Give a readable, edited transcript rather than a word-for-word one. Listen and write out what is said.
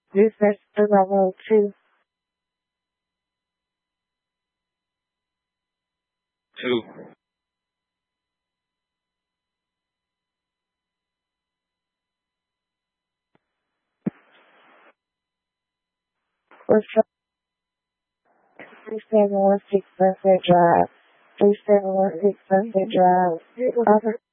Research to level 2. 2. Let's try 3716 Sunset Drive. 3716 Sunset Drive. Other